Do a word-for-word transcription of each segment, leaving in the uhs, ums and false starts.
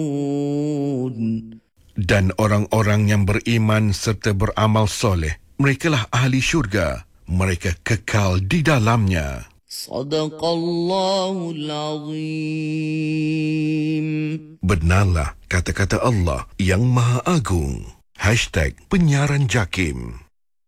Dan orang-orang yang beriman serta beramal soleh, merekalah ahli syurga, mereka kekal di dalamnya. Sadaqallahul Azim. Benarlah kata-kata Allah yang Maha Agung. Hashtag Penyiaran Jakim.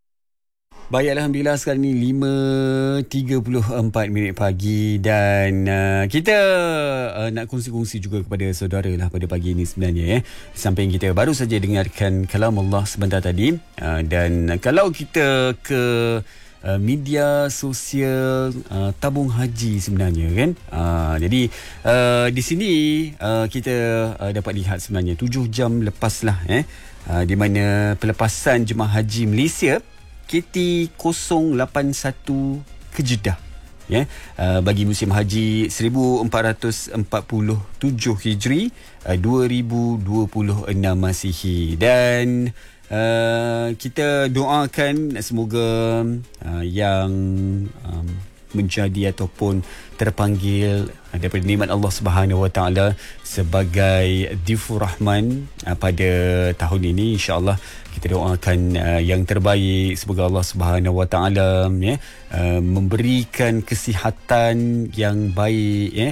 Baik, Alhamdulillah sekarang ni lima tiga puluh empat minit pagi dan uh, kita uh, nak kongsi-kongsi juga kepada saudara lah pada pagi ini sebenarnya. Eh. Sampai kita baru saja dengarkan kalam Allah sebentar tadi uh, dan kalau kita ke uh, media sosial uh, tabung haji sebenarnya kan. Uh, jadi uh, di sini uh, kita uh, dapat lihat sebenarnya tujuh jam lepas lah eh, uh, di mana pelepasan jemaah haji Malaysia K T kosong lapan satu ke Jeddah ya, uh, bagi musim haji seribu empat ratus empat puluh tujuh Hijri, uh, dua ribu dua puluh enam Masihi. Dan uh, kita doakan semoga uh, yang um, menjadi ataupun terpanggil daripada nikmat Allah Subhanahu Wa Taala sebagai Difur Rahman uh, pada tahun ini, insya-Allah kita doakan uh, yang terbaik. Semoga Allah Subhanahu Wa Taala ya uh, memberikan kesihatan yang baik ya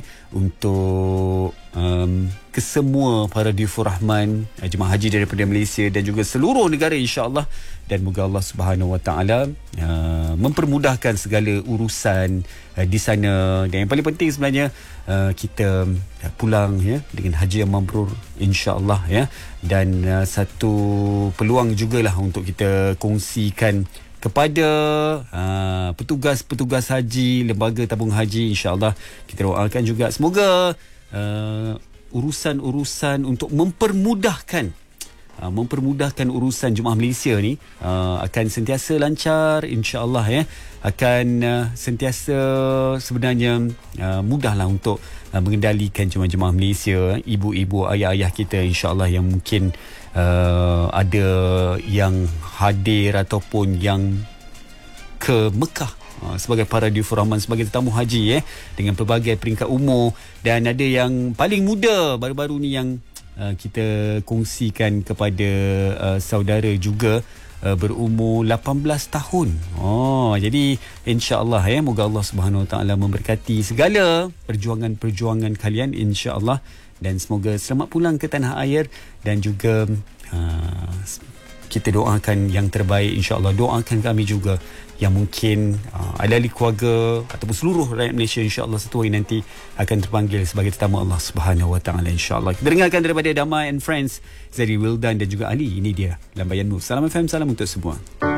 untuk um, kesemua para Difur Rahman, uh, jemaah haji daripada Malaysia dan juga seluruh negara, insya-Allah. Dan moga Allah Subhanahu Wa Taala uh, mempermudahkan segala urusan uh, di sana. Dan yang paling penting sebenarnya uh, kita uh, pulang ya dengan haji yang mabrur, insya-Allah ya. Dan uh, satu peluang jugalah untuk kita kongsikan kepada uh, petugas-petugas haji, lembaga tabung haji, insya-Allah kita doakan juga semoga uh, urusan-urusan untuk mempermudahkan Uh, mempermudahkan urusan jemaah Malaysia ni uh, akan sentiasa lancar, insya-Allah ya. Akan uh, sentiasa sebenarnya uh, mudahlah untuk uh, mengendalikan jemaah-jemaah Malaysia, ibu-ibu, ayah-ayah kita, insya-Allah yang mungkin uh, ada yang hadir ataupun yang ke Mekah uh, sebagai para Difur Rahman, sebagai tetamu haji eh, dengan pelbagai peringkat umur. Dan ada yang paling muda baru-baru ni yang Uh, kita kongsikan kepada uh, saudara juga uh, berumur lapan belas tahun. Oh, jadi insya-Allah ya, moga Allah Subhanahu Wa Taala memberkati segala perjuangan-perjuangan kalian, insya-Allah, dan semoga selamat pulang ke tanah air. Dan juga uh, kita doakan yang terbaik, insya-Allah. Doakan kami juga yang mungkin uh, ahli keluarga ataupun seluruh rakyat Malaysia, insya-Allah satu hari nanti akan terpanggil sebagai tetamu Allah Subhanahu Wa Taala, insya-Allah. Kita dengarkan daripada Damai and Friends, Zari Wildan dan juga Ali. Ini dia Lambayanmu. Salam F M, salam untuk semua.